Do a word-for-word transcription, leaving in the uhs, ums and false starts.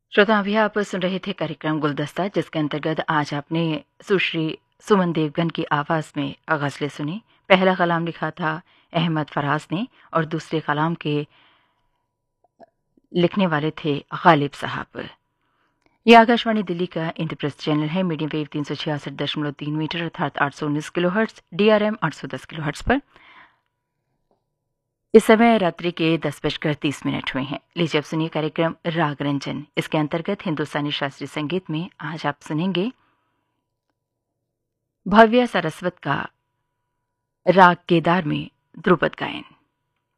श्रोता अभी आप सुन रहे थे कार्यक्रम गुलदस्ता, जिसके अंतर्गत आज आपने सुश्री सुमन देवगन की आवाज़ में गज़लें सुनी। पहला कलाम लिखा था अहमद फराज ने और दूसरे कलाम के लिखने वाले थे गालिब साहब। ये आकाशवाणी दिल्ली का इंद्रप्रस्थ चैनल है। मीडियम वेव तीन सौ छियासठ दशमलव तीन मीटर अर्थात आठ सौ उन्नीस kilo hertz, D R M आठ सौ दस किलो हर्ट्स पर इस समय रात्रि के दस बजकर तीस मिनट हुए हैं। लीजिए अब सुनिए कार्यक्रम राग रंजन। इसके अंतर्गत हिंदुस्तानी शास्त्रीय संगीत में आज आप सुनेंगे भव्य सारस्वत का राग केदार में ध्रुपद गायन।